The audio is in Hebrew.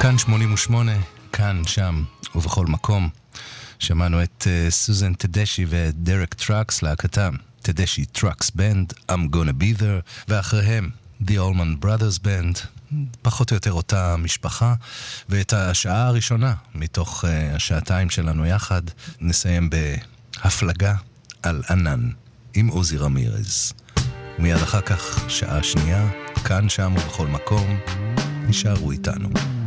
כאן 88, כאן, שם ובכל מקום. שמענו את סוזן טדשי ודרק טראקס להקתם, טדשי טראקס בנד, I'm Gonna Be There, ואחריהם The Allman Brothers Band, פחות או יותר אותה משפחה, ואת השעה הראשונה מתוך השעתיים שלנו יחד נסיים בהפלגה על ענן עם עוזי רמירז. ומיד אחר כך שעה שנייה, כאן, שם ובכל מקום, נשארו איתנו.